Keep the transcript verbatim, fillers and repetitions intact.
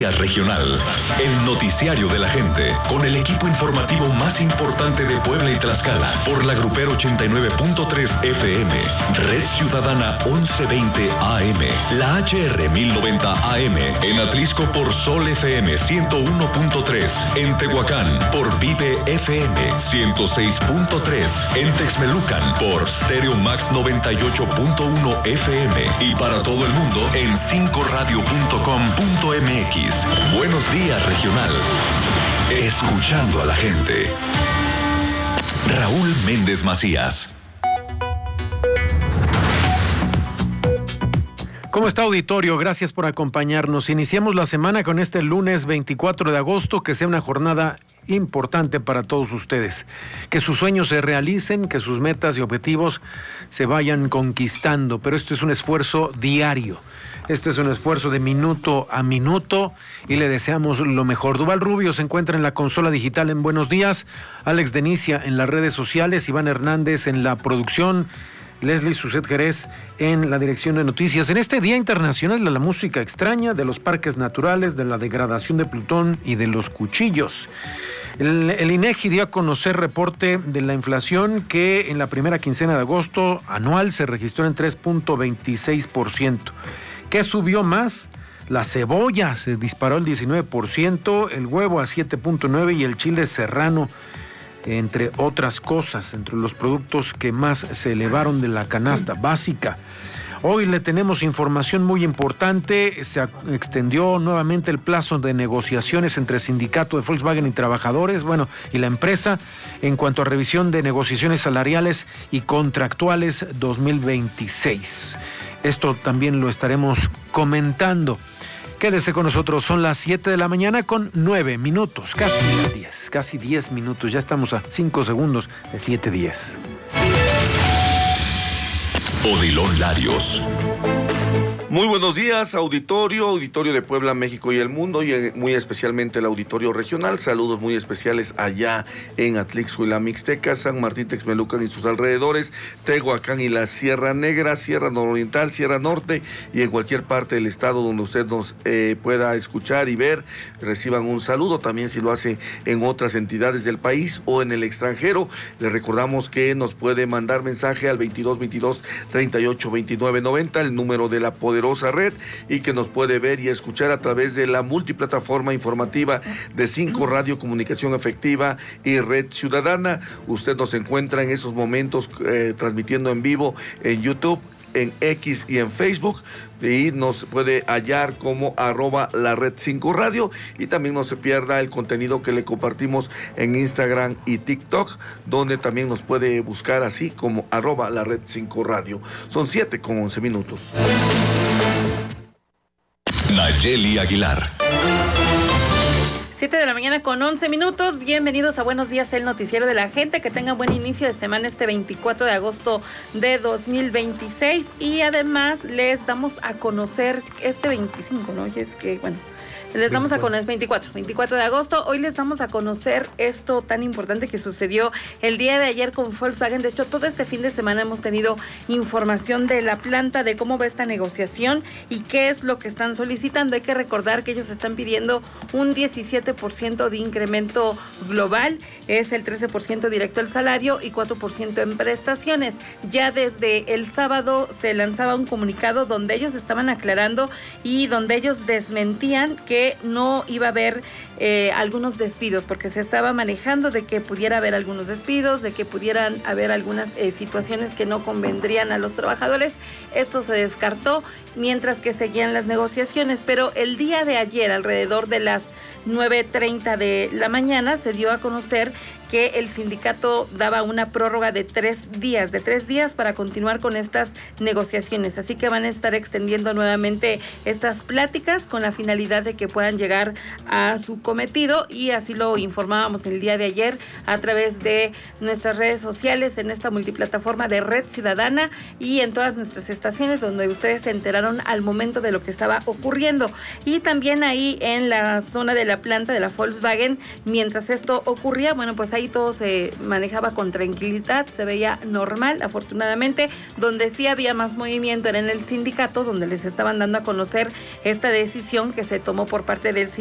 Regional, el noticiario de la gente, con el equipo informativo más importante de Puebla y Tlaxcala, por la Grupero ochenta y nueve punto tres F M, Red Ciudadana once veinte A M, la H R mil noventa A M, en Atlisco por Sol F M ciento uno punto tres, en Tehuacán por Vive F M ciento seis punto tres, en Texmelucan por Stereo Max noventa y ocho punto uno F M y para todo el mundo en cinco radio punto com punto m x. Buenos días, regional. Escuchando a la gente. Raúl Méndez Macías. ¿Cómo está, auditorio? Gracias por acompañarnos. Iniciamos la semana con este lunes veinticuatro de agosto, que sea una jornada importante para todos ustedes. Que sus sueños se realicen, que sus metas y objetivos se vayan conquistando, pero esto es un esfuerzo diario. Este es un esfuerzo de minuto a minuto y le deseamos lo mejor. Duval Rubio se encuentra en la consola digital en Buenos Días, Alex Denicia en las redes sociales, Iván Hernández en la producción, Leslie Suset Jerez en la dirección de noticias. En este Día Internacional de la Música Extraña, de los parques naturales, de la degradación de Plutón y de los cuchillos. El, el INEGI dio a conocer reporte de la inflación que en la primera quincena de agosto anual se registró en tres punto veintiséis por ciento. ¿Qué subió más? La cebolla se disparó el diecinueve por ciento, el huevo a siete punto nueve por ciento y el chile serrano, entre otras cosas, entre los productos que más se elevaron de la canasta básica. Hoy le tenemos información muy importante. Se extendió nuevamente el plazo de negociaciones entre el sindicato de Volkswagen y trabajadores, bueno, y la empresa, en cuanto a revisión de negociaciones salariales y contractuales dos mil veintiséis. Esto también lo estaremos comentando. Quédese con nosotros, son las siete de la mañana con nueve minutos, casi diez, casi diez minutos, ya estamos a cinco segundos de siete diez. Odilon Larios. Muy buenos días, auditorio, auditorio de Puebla, México y el mundo, y muy especialmente el auditorio regional. Saludos muy especiales allá en Atlixco y la Mixteca, San Martín, Texmelucan y sus alrededores, Tehuacán y la Sierra Negra, Sierra Nororiental, Sierra Norte y en cualquier parte del estado donde usted nos eh, pueda escuchar y ver. Reciban un saludo también si lo hace en otras entidades del país o en el extranjero. Les recordamos que nos puede mandar mensaje al veintidós veintidós treinta y ocho veintinueve noventa, el número de la poderosa red, y que nos puede ver y escuchar a través de la multiplataforma informativa de cinco Radio Comunicación Efectiva y Red Ciudadana. Usted nos encuentra en esos momentos eh, transmitiendo en vivo en YouTube, en X y en Facebook, y nos puede hallar como arroba la red cinco radio, y también no se pierda el contenido que le compartimos en Instagram y TikTok, donde también nos puede buscar así como arroba la red cinco radio. Son siete con once minutos. Nayeli Aguilar. siete de la mañana con once minutos. Bienvenidos a Buenos Días, el noticiero de la gente. Que tengan buen inicio de semana este veinticuatro de agosto de dos mil veintiséis. Y además les damos a conocer este veinticinco, ¿no? Y es que, bueno, les damos a conocer veinticuatro, veinticuatro de agosto. Hoy les damos a conocer esto tan importante que sucedió el día de ayer con Volkswagen. De hecho, todo este fin de semana hemos tenido información de la planta, de cómo va esta negociación y qué es lo que están solicitando. Hay que recordar que ellos están pidiendo un diecisiete por ciento de incremento global, es el trece por ciento directo al salario y cuatro por ciento en prestaciones. Ya desde el sábado se lanzaba un comunicado donde ellos estaban aclarando y donde ellos desmentían que no iba a haber eh, algunos despidos, porque se estaba manejando de que pudiera haber algunos despidos, de que pudieran haber algunas eh, situaciones que no convendrían a los trabajadores. Esto se descartó mientras que seguían las negociaciones, pero el día de ayer, alrededor de las nueve treinta de la mañana, se dio a conocer que el sindicato daba una prórroga de tres días, de tres días para continuar con estas negociaciones. Así que van a estar extendiendo nuevamente estas pláticas con la finalidad de que puedan llegar a su cometido, y así lo informábamos el día de ayer a través de nuestras redes sociales, en esta multiplataforma de Red Ciudadana y en todas nuestras estaciones, donde ustedes se enteraron al momento de lo que estaba ocurriendo. Y también ahí en la zona de la planta de la Volkswagen, mientras esto ocurría, bueno, pues ahí ahí todo se manejaba con tranquilidad, se veía normal, afortunadamente. Donde sí había más movimiento era en el sindicato, donde les estaban dando a conocer esta decisión que se tomó por parte del sindicato